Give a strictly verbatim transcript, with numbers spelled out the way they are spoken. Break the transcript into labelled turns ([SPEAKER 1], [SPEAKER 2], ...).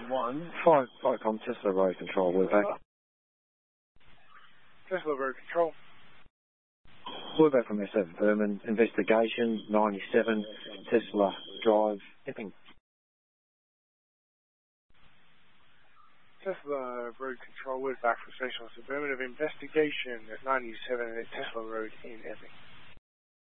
[SPEAKER 1] one, five, five com, Tesla Road Control, we're back.
[SPEAKER 2] Tesla Road Control.
[SPEAKER 1] We're back from S seven Vermin, investigation, ninety-seven, Tesla Drive, Epping.
[SPEAKER 2] Tesla Road Control, we're back from Station Suburban of investigation at ninety-seven at Tesla Road in Epping.